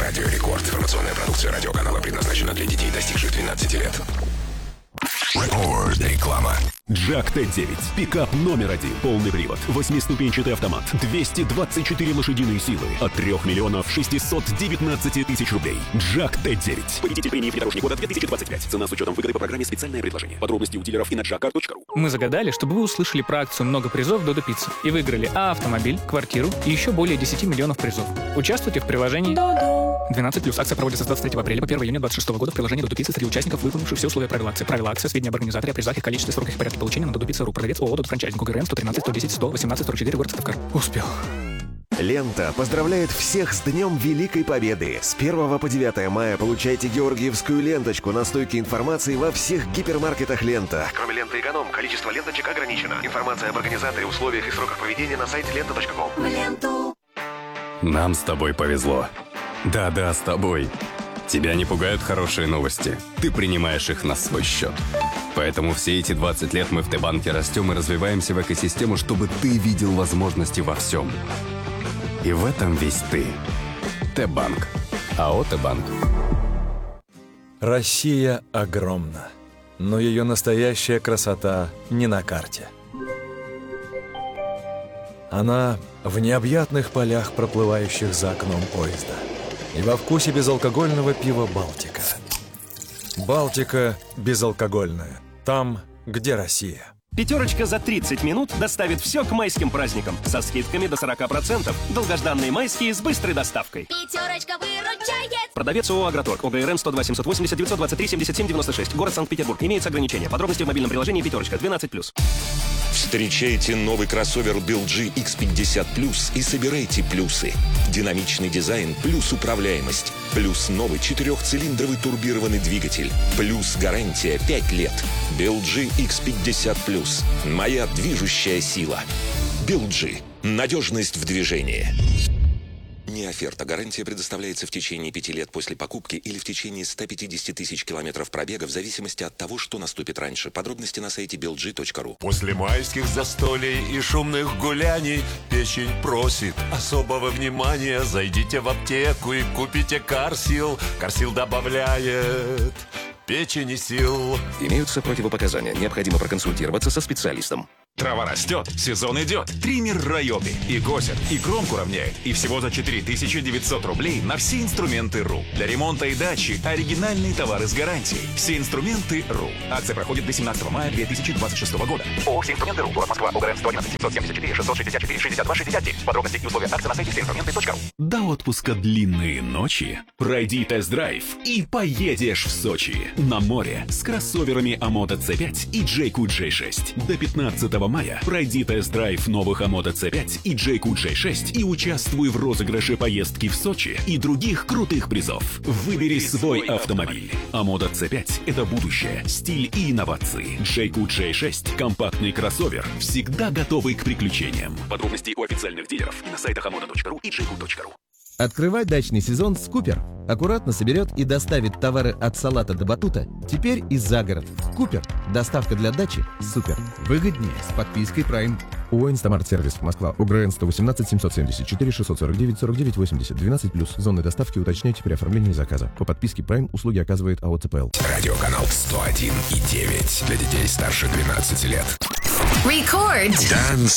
Радио Рекорд. Информационная продукция радиоканала предназначена для детей, достигших 12 лет. Реклама. Джак Т9. Пикап номер один. Полный привод. 8-ступенчатый автомат. 224 лошадиные силы. От 3 619 000 рублей. Джак Т9. Победитель премии «Внедорожник года» 2025. Цена с учетом выгоды по программе «Специальное предложение». Подробности у дилеров и на jackcar.ru. Мы загадали, чтобы вы услышали про акцию «Много призов Додо Пицца» и выиграли автомобиль, квартиру и еще более 10 миллионов призов. Участвуйте в приложении 12+. Акция проводится с 23 апреля по 1 июня 2026 года в приложении Додо Пицца среди участников, выполнивших все условия правил акции. Правила акции, сведения об организаторе, о призах, их количестве, сроках и порядке получения на dodopizza.ru. Продавец ООО «Додо Франчайзинг». УГРН 113 110 118 44, город Сыктывкар. Успел. Лента поздравляет всех с Днем Великой Победы. С 1 по 9 мая получайте георгиевскую ленточку на стойке информации во всех гипермаркетах «Лента». Кроме ленты «Эконом», количество ленточек ограничено. Информация об организаторе, условиях и сроках проведения на сайте лента.ком. В ленту. Нам с тобой повезло. Да-да, с тобой. Тебя не пугают хорошие новости. Ты принимаешь их на свой счет. Поэтому все эти 20 лет мы в Т-банке растем и развиваемся в экосистему, чтобы ты видел возможности во всем. И в этом весь ты. Т-банк. АО «Т-банк». Россия огромна, но ее настоящая красота не на карте. Она в необъятных полях, проплывающих за окном поезда. И во вкусе безалкогольного пива «Балтика». «Балтика» безалкогольная. Там, где Россия. Пятерочка за 30 минут доставит все к майским праздникам. Со скидками до 40%. Долгожданные майские с быстрой доставкой. Пятерочка выручает. Продавец ООО «Агроторг». ОГРН 102 780 923 77 96. Город Санкт-Петербург. Имеются ограничения. Подробности в мобильном приложении «Пятерочка». 12+. Встречайте новый кроссовер BLG X50 Plus и собирайте плюсы. Динамичный дизайн плюс управляемость. Плюс новый 4-цилиндровый турбированный двигатель. Плюс гарантия 5 лет. BLG X50 Plus. Моя движущая сила. BLG. Надежность в движении. Не оферта. Гарантия предоставляется в течение 5 лет после покупки или в течение 150 тысяч километров пробега в зависимости от того, что наступит раньше. Подробности на сайте belg.ru. После майских застолий и шумных гуляний печень просит особого внимания. Зайдите в аптеку и купите Карсил. Карсил добавляет печени сил. Имеются противопоказания. Необходимо проконсультироваться со специалистом. Трава растет, сезон идет. Триммер Райоби и косит, и кромку равняет. И всего за 4900 рублей на все инструменты РУ. Для ремонта и дачи оригинальные товары с гарантией. Все инструменты РУ. Акция проходит до 17 мая 2026 года. ООО «Все инструменты РУ». Город Москва. ОГРН 111 774 664 62 69. Подробности и условия акции на сайте всеинструменты.ру. До отпуска длинные ночи. Пройди тест-драйв и поедешь в Сочи. На море с кроссоверами Амода C5 и Джейку J6. До 15 мая пройди тест-драйв новых Амода C5 и Джейку J6 и участвуй в розыгрыше поездки в Сочи и других крутых призов. Выбери свой автомобиль. Амода C5 – это будущее, стиль и инновации. Джейку J6 – компактный кроссовер, всегда готовый к приключениям. Подробности у официальных дилеров и на сайтах amoda.ru и jayco.ru. Открывать дачный сезон с Купер. Аккуратно соберет и доставит товары от салата до батута. Теперь и за город. Купер. Доставка для дачи. Супер. Выгоднее с подпиской Prime. ООО «Инстамарт-сервис», Москва, УГРН 118 774 649 49 80, 12+. Зоны доставки уточняйте при оформлении заказа. По подписке Prime услуги оказывает АО «ЦПЛ». Радиоканал 101,9 для детей старше 12 лет. Record. Dance